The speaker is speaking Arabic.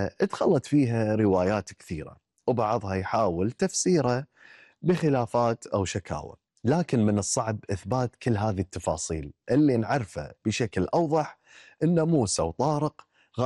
اتخلت فيها روايات كثيرة، وبعضها يحاول تفسيره بخلافات أو شكاوى، لكن من الصعب إثبات كل هذه التفاصيل. اللي نعرفه بشكل أوضح أن موسى وطارق